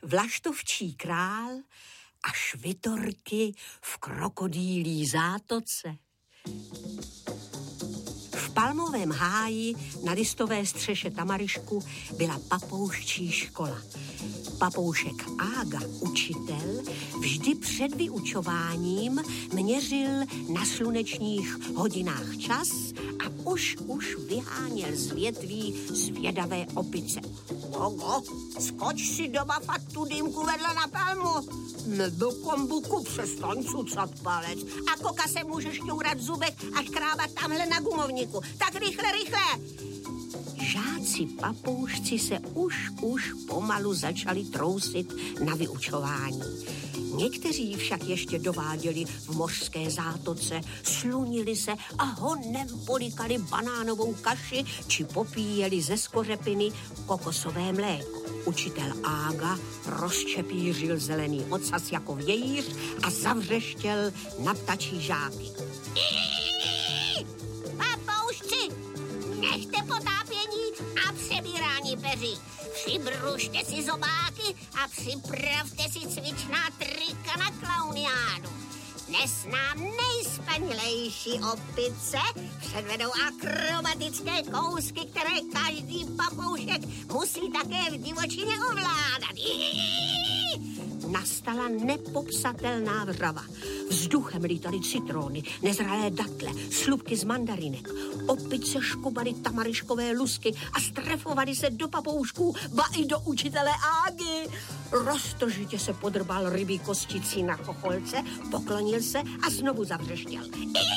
Vlaštovčí král a švitorky v krokodýlí zátoce. V palmovém háji na listové střeše tamarišku byla papouščí škola. Papoušek Ága, učitel, vždy před vyučováním měřil na slunečních hodinách čas a už vyháněl z větví zvědavé opice. Ogo, skoč si do bafatu dýmku vedle na palmu. Do kombuku přestaň cucat palec. A koka se můžeš ťourat v zubech a škrábat tamhle na gumovníku. Tak rychle. Žáci papoušci se už pomalu začali trousit na vyučování. Někteří však ještě dováděli v mořské zátoce, slunili se a honem polikali banánovou kaši či popíjeli ze skořepiny kokosové mléko. Učitel Ága rozčepířil zelený ocas jako vějíř a zavřeštěl na ptačí žáky. Papoušci, nechte potápění a přebírání peří. Přibrušte si zobáky a připravte si cvičná trika na klauniádu. Dnes nám nejspanilejší opice předvedou akrobatické kousky, které každý papoušek musí také v divočině ovládat. Nastala nepopsatelná vřava. Vzduchem lítaly citrony, nezralé datle, slupky z mandarinek. Opice škubaly tamariškové lusky a strefovaly se do papoušků, ba i do učitele Ágy. Roztržitě se podrbal rybí kosticí na chocholce, poklonil se a znovu zavřeštěl.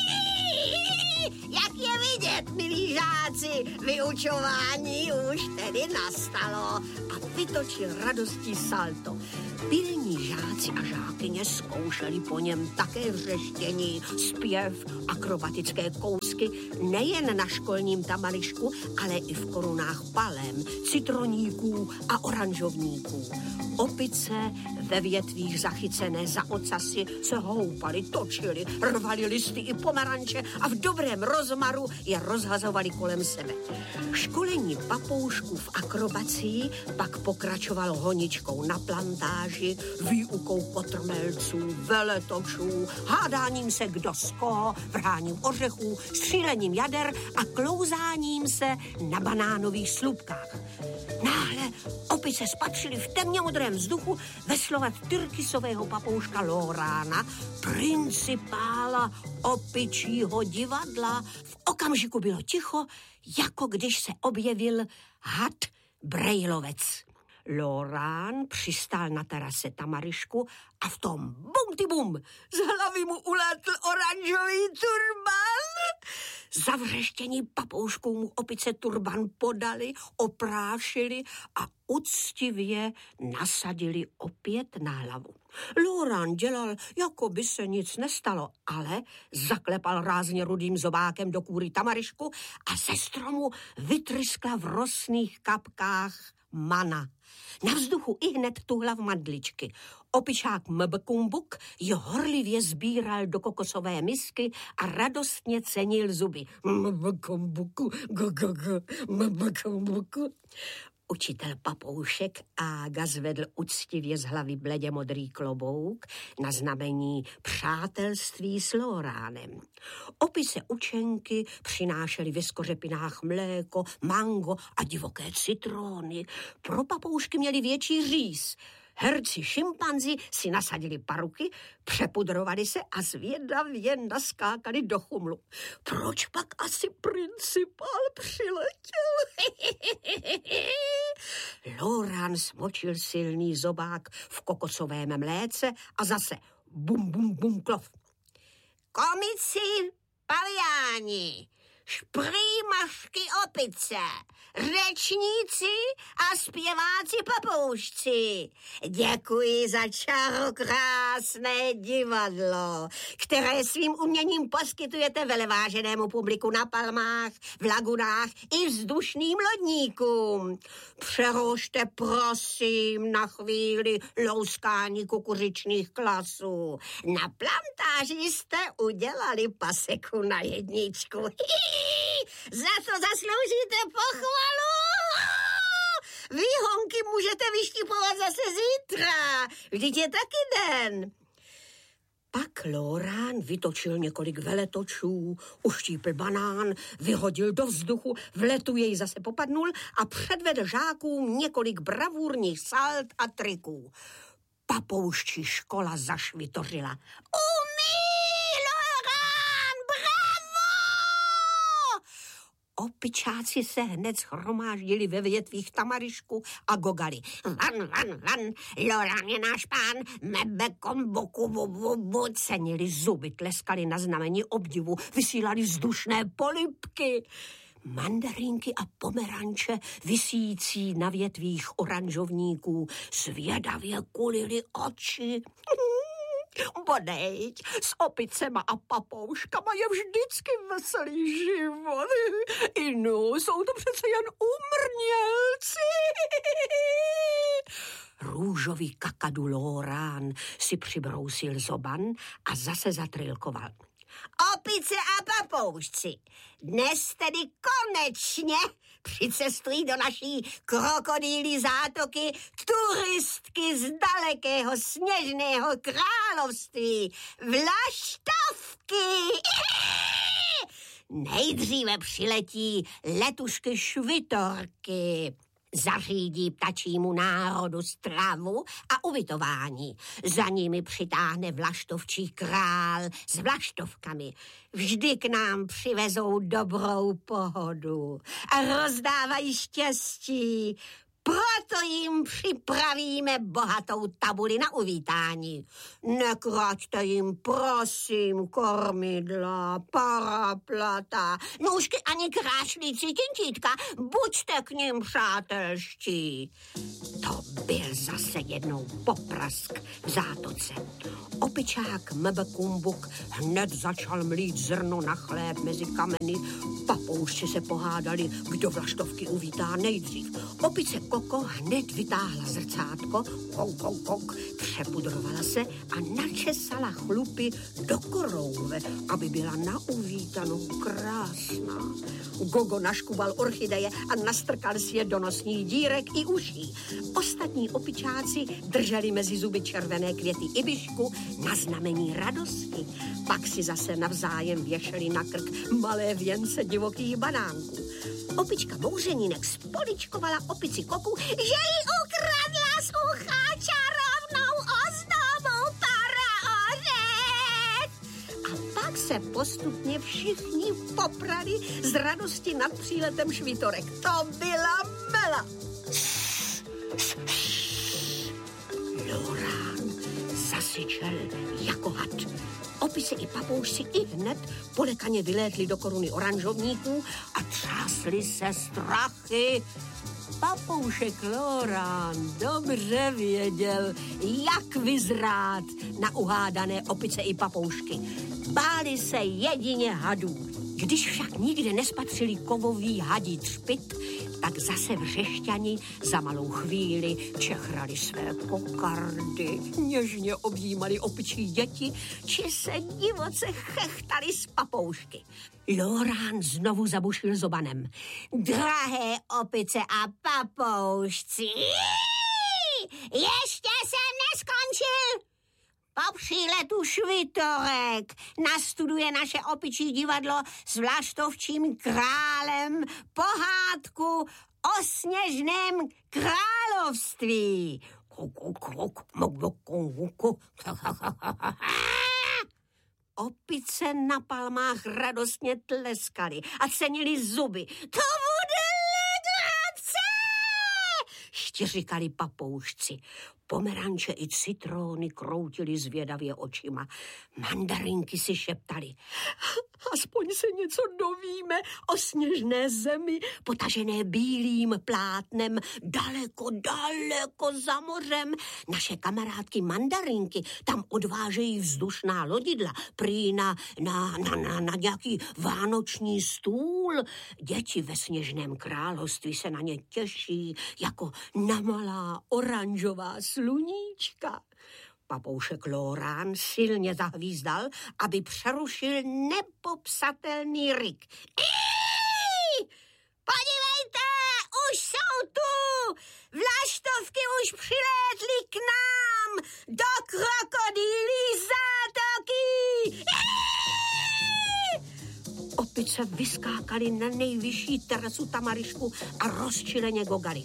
Jak je vidět, milí žáci, vyučování už tedy nastalo a vytočil radostí salto. Pilní žáci a žákyně zkoušeli po něm také vřeštění, zpěv, akrobatické kousky, nejen na školním tamarišku, ale i v korunách palem, citroníků a oranžovníků. Opice ve větvích zachycené za ocasy se houpaly, točily, rvali listy i pomeranče a v dobrém rozmaru je rozhazovali kolem sebe. Školení papoušků v akrobacii pak pokračovalo honičkou na plantáži, výukou potrmelců, veletočů, hádáním se kdo z koho, vrháním ořechů, střílením jader a klouzáním se na banánových slupkách. Náhle opice spatřili v temně modrém vzduchu veslovat tyrkysového papouška Lorána, principála opičího divadla. V okamžiku bylo ticho, jako když se objevil had Brejlovec. Lorán přistál na terase tamarišku a v tom bum, z hlavy mu ulétl oranžový turban. Zavřeštění papoušků mu opice turban podali, oprášili a uctivě nasadili opět na hlavu. Lorán dělal, jako by se nic nestalo, ale zaklepal rázně rudým zobákem do kůry tamarišku a ze stromu vytryskla v rosných kapkách mana. Na vzduchu ihned tuhla v madličky. Opičák Mbkumbuk ji horlivě sbíral do kokosové misky a radostně cenil zuby. Mbkumbuku, Mbkumbuku. Učitel papoušek Ága zvedl uctivě z hlavy bledě modrý klobouk na znamení přátelství s Loránem. Opice učenky přinášely ve skořepinách mléko, mango a divoké citrony. Pro papoušky měli větší říz. Herci šimpanzi si nasadili paruky, přepudrovali se a zvědavě naskákali do chumlu. Proč pak asi principál přiletěl? Lorán smočil silný zobák v kokosovém mléce a zase bum, klov. Komici, paviáni, šprýmašky opice, řečníci a zpěváci papoušci. Děkuji za čarokrásné divadlo, které svým uměním poskytujete veleváženému publiku na palmách, v lagunách i vzdušným lodníkům. Přerušte prosím na chvíli louskání kukuřičných klasů. Na plantáži jste udělali paseku na jedničku. Za to zasloužíte pochvalu. Vy, honky, můžete vyštipovat zase zítra. Vždyť je taky den. Pak Lorán vytočil několik veletočů, uštípl banán, vyhodil do vzduchu, v letu jej zase popadnul a předvedl žákům několik bravurních salt a triků. Papouščí škola zašvitořila. Umí, Lorán, bravo! Opičáci se hned shromáždili ve větvích tamarišku a gogali. Van, Lorán je náš pán, mebe komboku, bu, cenili zuby, tleskali na znamení obdivu, vysílali vzdušné polibky. Mandarinky a pomeranče visící na větvích oranžovníků zvědavě kulily oči. Bodejť, s opicema a papouškama je vždycky veselý život. Jsou to přece jen umrnělci. Růžový kakadu Lorán si přibrousil zoban a zase zatrilkoval. Opice a papoušci, dnes tedy konečně přicestují do naší krokodýlí zátoky turistky z dalekého sněžného království, vlaštovky. Nejdříve přiletí letušky švitorky. Zařídí ptačímu národu stravu a ubytování. Za nimi přitáhne vlaštovčí král s vlaštovkami. Vždy k nám přivezou dobrou pohodu a rozdávají štěstí. Proto jim připravíme bohatou tabuli na uvítání. Nekraťte jim, prosím, kormidla, paraplata, nůžky ani krášlící tintítka. Buďte k nim přátelští. To byl zase jednou poprask v zátoce. Opičák Mbekumbuk hned začal mlít zrno na chléb mezi kameny. Papoušci se pohádali, kdo vlaštovky uvítá nejdřív. Opice Koko hned vytáhla zrcátko, kok, přepudrovala se a načesala chlupy do korouhve, aby byla na uvítanou krásná. Gogo naškubal orchideje a nastrkal si je do nosních dírek i uší. Ostatní opičáci drželi mezi zuby červené květy ibišku na znamení radosti. Pak si zase navzájem věšeli na krk malé věnce divokých banánků. Opička Bouřenínek spoličkovala opici Koku, že jí ukradla z ucha čarovnou ozdobu paraořech. A pak se postupně všichni poprali z radosti nad příletem švitorek. To byla mela. Lorán zasyčel jako had. Opice i papoušci i hned polekaně vylétli do koruny oranžovníků a třásli se strachy. Papoušek Lorán dobře věděl, jak vyzrát na uhádané opice i papoušky. Báli se jedině hadů. Když však nikde nespatřili kovový hadí třpyt, tak zase vřešťani za malou chvíli čechrali své kokardy, něžně objímali opičí děti, či se divoce chechtali z papoušky. Lorán znovu zabušil zobanem. Drahé opice a papoušci, ještě jsem neskončil. Po příletu švitorek nastuduje naše opičí divadlo s vlaštovčím králem pohádku o sněžném království. Opice na palmách radostně tleskaly a cenili zuby. To bude legrace! Štěřikali papoušci. Pomeranče i citróny kroutily zvědavě očima. Mandarinky si šeptaly. Aspoň se něco dovíme o sněžné zemi, potažené bílým plátnem, daleko za mořem. Naše kamarádky mandarinky tam odvážejí vzdušná lodidla, prý na nějaký vánoční stůl. Děti ve sněžném království se na ně těší jako na malá oranžová sluníčka. Papoušek Lorán silně zahvízdal, aby přerušil nepopsatelný ryk. Podívejte, už jsou tu! opice vyskákali na nejvyšší terasu tamarišku a rozčileně gogali.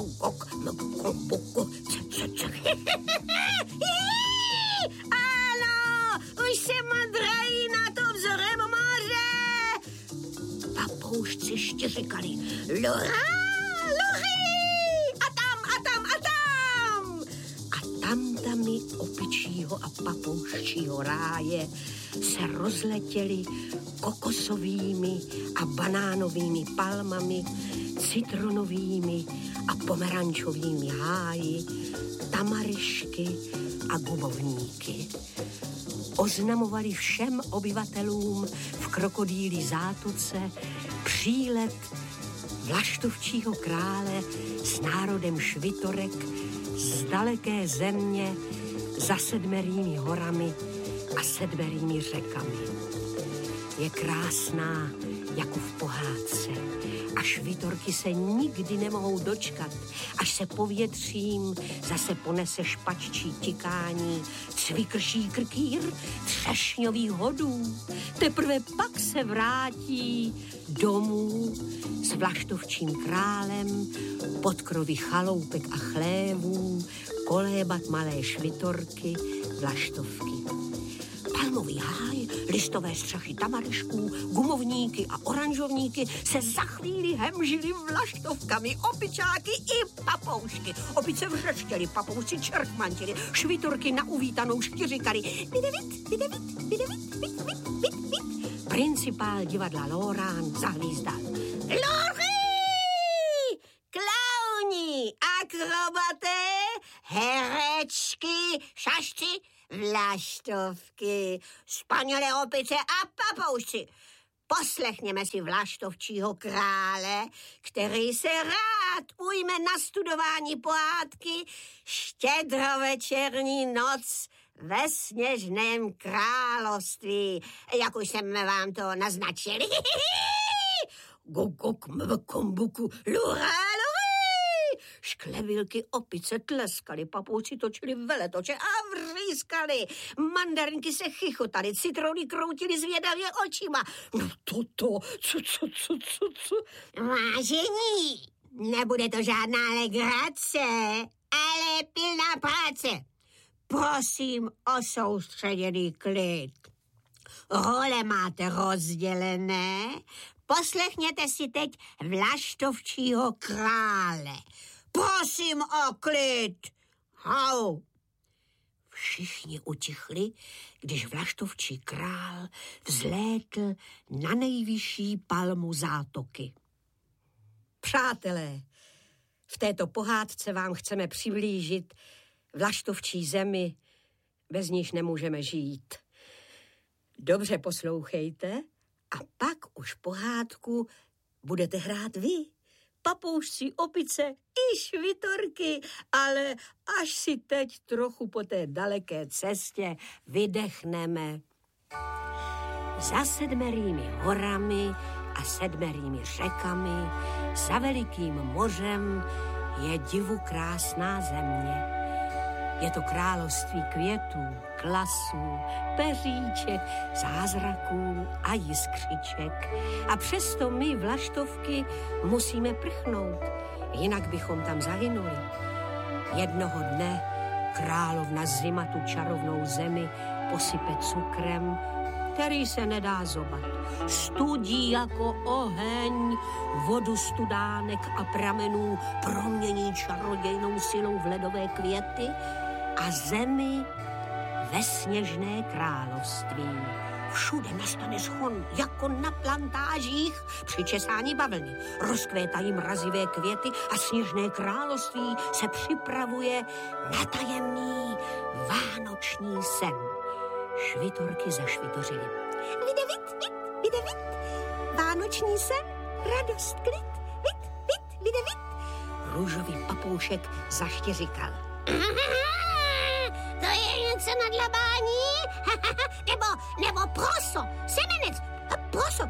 Ano, už se madrají na to vzorem moře. Papoušci štěřikali. Lora, lory! A tam! A tamtami opičího a papouščího ráje se rozletěli kokosovými a banánovými palmami, citronovými a pomerančovými háji, tamarišky a gubovníky. Oznamovali všem obyvatelům v Krokodýlí zátoce přílet vlaštovčího krále s národem švitorek z daleké země za 7 horami a 7 řekami. Je krásná jako v pohádce a švitorky se nikdy nemohou dočkat, až se povětřím zase ponese špaččí tikání, cvikrší krkýr třešňových hodů. Teprve pak se vrátí domů s vlaštovčím králem pod krovy chaloupek a chlévů kolébat malé švitorky vlaštovky. Palmový háj, listové střechy tamarišků, gumovníky a oranžovníky se za chvíli hemžili vlaštovkami, opičáky i papoušky. Opice vřeštěli, papoušci čerkmantili, švitorky na uvítanou štěřikali. Vit. Principál divadla Lorán zahlízdal. Lory! Klauni, akrobaté, herečky, šašci, vlaštovky, spanělé opice a papoušci. Poslechněme si vlaštovčího krále, který se rád ujme na studování pohádky Štědrovečerní noc ve Sněžném království, jak už jsme vám to naznačili. Gogok mvkombuku, lura. Šklevilky opice tleskaly, papouci točili veletoče a vrýskali. Mandarinky se chichotaly, citrony kroutily zvědavě očima. No co? Vážení, nebude to žádná legrace, ale pilná práce. Prosím o soustředěný klid. Role máte rozdělené, poslechněte si teď vlaštovčího krále. Prosím o klid. Hau. Všichni utichli, když vlaštovčí král vzlétl na nejvyšší palmu zátoky. Přátelé, v této pohádce vám chceme přiblížit vlaštovčí zemi, bez níž nemůžeme žít. Dobře poslouchejte a pak už pohádku budete hrát vy. Papoušci, opice i švitorky, ale až si teď trochu po té daleké cestě vydechneme. Za 7 horami a 7 řekami, za velikým mořem je divu krásná země. Je to království květů, klasů, peříček, zázraků a jiskřiček. A přesto my, vlaštovky, musíme prchnout, jinak bychom tam zahynuli. Jednoho dne královna zima tu čarovnou zemi posype cukrem, který se nedá zobat. Studí jako oheň, vodu studánek a pramenů promění čarodějnou silou v ledové květy a zemi ve Sněžné království. Všude nastane schon, jako na plantážích při česání bavlny. Rozkvétají mrazivé květy a Sněžné království se připravuje na tajemný vánoční sen. Švitorky zašvitořily. Videvit, vánoční sen, radost, klid, videvit. Růžový papoušek zaštěřikal. To je něco na dlabání? nebo proso, semenec, proso.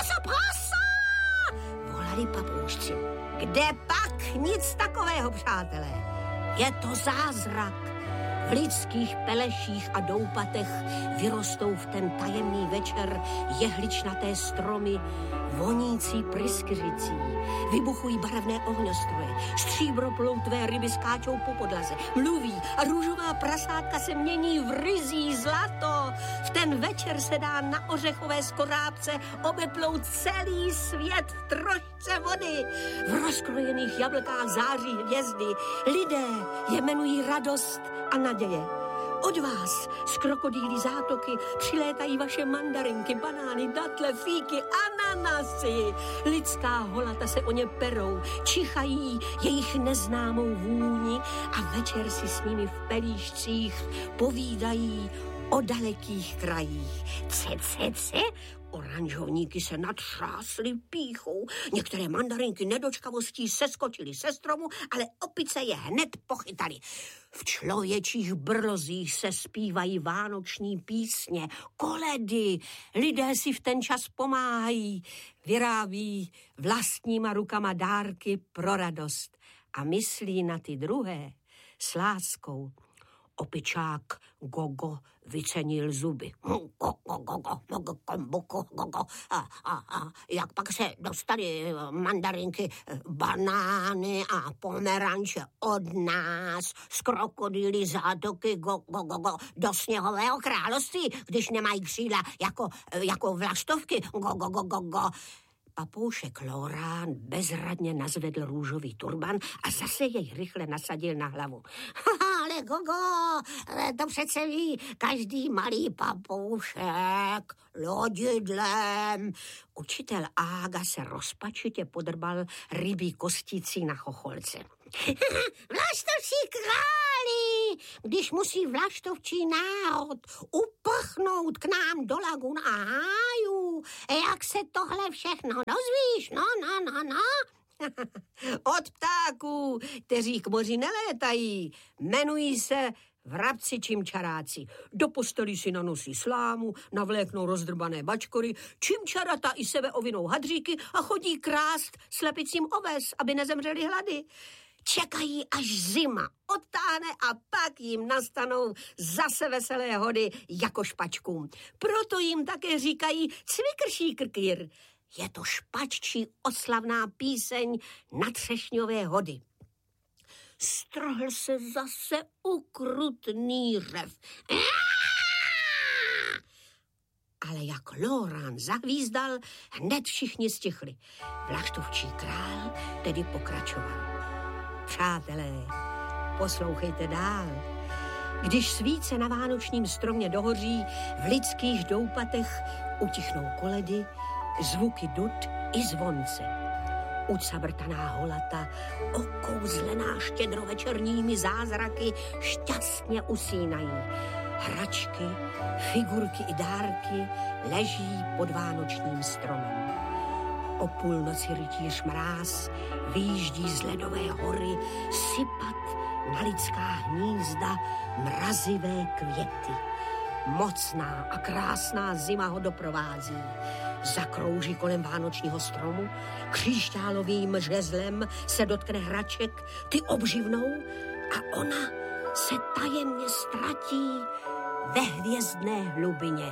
Volali papoušci. Kde pak? Nic takového, přátelé. Je to zázrak. v lidských peleších a doupatech vyrostou v ten tajemný večer jehličnaté stromy, vonící pryskyřicí. Vybuchují barevné ohňostroje, stříbroploutvé ryby skáčou po podlaze, mluví a růžová prasátka se mění v ryzí zlato. V ten večer se dá na ořechové skorápce obeplout celý svět v trošce vody. V rozkrojených jablkách září hvězdy. Lidé je jmenují radost a naděje. Od vás z krokodýlí zátoky přilétají vaše mandarinky, banány, datle, fíky, ananasy. Lidská holata se o ně perou, čichají jejich neznámou vůni a večer si s nimi v pelíšcích povídají o dalekých krajích. Oranžovníky se natřásly pýchou. Některé mandarinky nedočkavostí seskočily se stromu, ale opice je hned pochytaly. V člověčích brlozích se zpívají vánoční písně, koledy. Lidé si v ten čas pomáhají, vyrábí vlastníma rukama dárky pro radost a myslí na ty druhé s láskou. Opičák Gogo vycenil zuby. Jak pak se dostaly mandarinky, banány a pomeranče od nás z krokodýlí zátoky do sněhového království, když nemají křídla jako vlaštovky. Papoušek Lorán bezradně nazvedl růžový turban a zase jej rychle nasadil na hlavu. Ale Gogo, to přece ví každý malý papoušek lodidlem. Učitel Ága se rozpačitě podrbal rybí kosticí na chocholce. Vlaštovčí králi, když musí vlaštovčí národ uprchnout k nám do lagun a hájů, jak se tohle všechno dozvíš? No. Od ptáků, kteří k moři nelétají, jmenují se vrabci čimčaráci. Do postelí si nanosí slámu, navléknou rozdrbané bačkory, čimčarata i sebe ovinou hadříky a chodí krást slepicím oves, aby nezemřeli hlady. Čekají, až zima odtáhne a pak jim nastanou zase veselé hody jako špačkům. Proto jim také říkají cvikršíkrkýr. Je to špaččí oslavná píseň na třešňové hody. Strhl se zase ukrutný řev. Ale jak Lorán zahvízdal, hned všichni stichli. Vlaštovčí král tedy pokračoval. Přátelé, poslouchejte dál. Když svíce na vánočním stromě dohoří, v lidských doupatech utichnou koledy, zvuky dud i zvonce. Ucabrtaná holata, okouzlená štědrovečerními zázraky, šťastně usínají. Hračky, figurky i dárky leží pod vánočním stromem. O půlnoci rytíř Mráz vyjíždí z ledové hory sypat na lidská hnízda mrazivé květy. Mocná a krásná zima ho doprovází. Zakrouží kolem vánočního stromu, křišťálovým žezlem se dotkne hraček, ty obživnou a ona se tajemně ztratí ve hvězdné hlubině.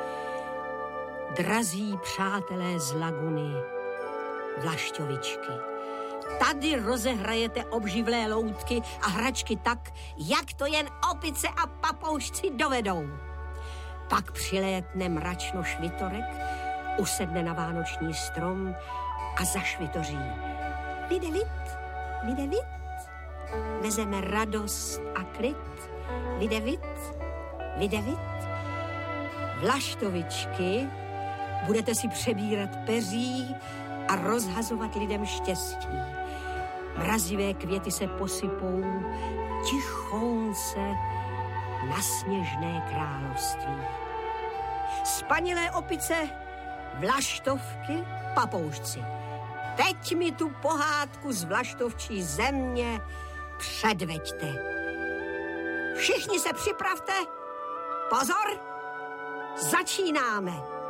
Drazí přátelé z laguny, vlašťovičky, tady rozehrajete obživlé loutky a hračky tak, jak to jen opice a papoušci dovedou. Pak přilétne mračno švitorek, usedne na vánoční strom a zašvitoří. Videvit, videvit, vezeme radost a klid. Videvit, videvit. Vlaštovičky, budete si přebírat peří a rozhazovat lidem štěstí. Mrazivé květy se posypou tichounce na sněžné království. Spanilé opice, vlaštovky, papoušci. Teď mi tu pohádku z vlaštovčí země předveďte. Všichni se připravte. Pozor, začínáme.